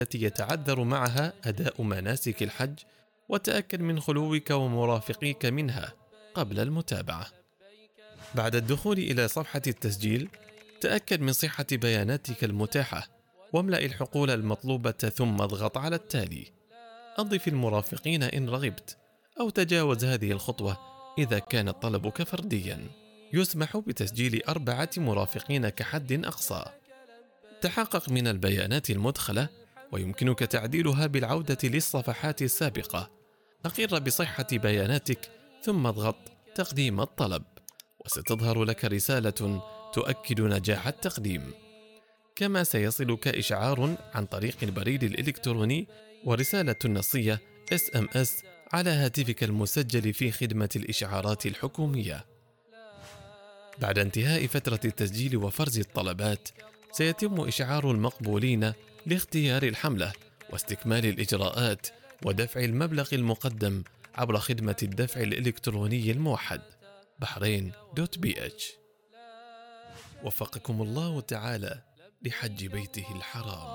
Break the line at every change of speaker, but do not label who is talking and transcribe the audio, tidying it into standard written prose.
التي يتعذر معها أداء مناسك الحج، وتأكد من خلوك ومرافقيك منها قبل المتابعة. بعد الدخول إلى صفحة التسجيل، تأكد من صحة بياناتك المتاحة، واملأ الحقول المطلوبة ثم اضغط على التالي. أضف المرافقين إن رغبت، أو تجاوز هذه الخطوة إذا كان طلبك فرديا. يسمح بتسجيل 4 مرافقين كحد أقصى. تحقق من البيانات المدخلة، ويمكنك تعديلها بالعودة للصفحات السابقة. أقر بصحة بياناتك ثم اضغط تقديم الطلب، وستظهر لك رسالة تؤكد نجاح التقديم. كما سيصلك إشعار عن طريق البريد الإلكتروني ورسالة نصية SMS على هاتفك المسجل في خدمة الإشعارات الحكومية. بعد انتهاء فترة التسجيل وفرز الطلبات، سيتم إشعار المقبولين لاختيار الحملة واستكمال الإجراءات ودفع المبلغ المقدم عبر خدمة الدفع الإلكتروني الموحد bahrain.bh. وفقكم الله تعالى لحج بيته الحرام.